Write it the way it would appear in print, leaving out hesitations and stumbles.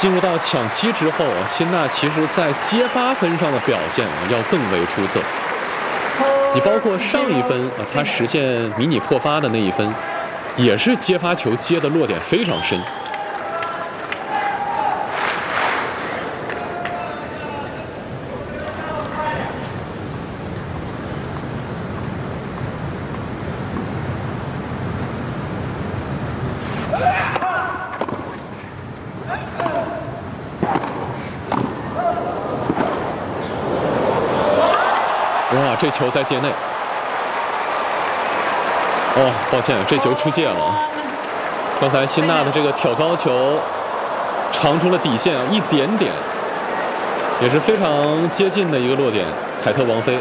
进入到抢七之后，辛纳其实在接发分上的表现要更为出色。你包括上一分他实现迷你破发的那一分，也是接发球接的落点非常深。哇，这球在界内。哦，抱歉，这球出界了。刚才辛纳的这个挑高球长出了底线啊，一点点，也是非常接近的一个落点。凯特王妃